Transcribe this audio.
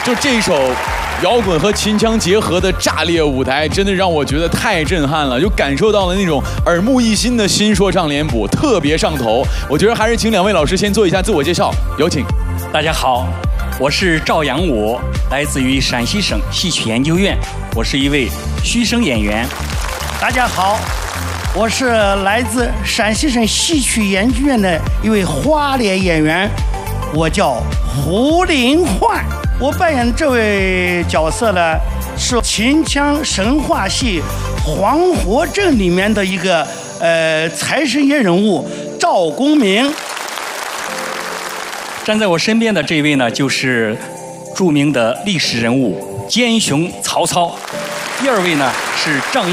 就这首摇滚和秦腔结合的炸裂舞台，真的让我觉得太震撼了，就感受到了那种耳目一新的新说唱脸谱，特别上头。我觉得还是请两位老师先做一下自我介绍，有请。 大家好，我是赵阳武，来自于陕西省戏曲研究院，我是一位虚声演员。 大家好，我是来自陕西省戏曲研究院的一位花脸演员，我叫胡林焕。我扮演这位角色呢，是秦腔神话戏《黄河镇》里面的一个财神爷人物赵公明。 站在我身边的这位呢，就是著名的历史人物奸雄曹操。第二位呢是仗义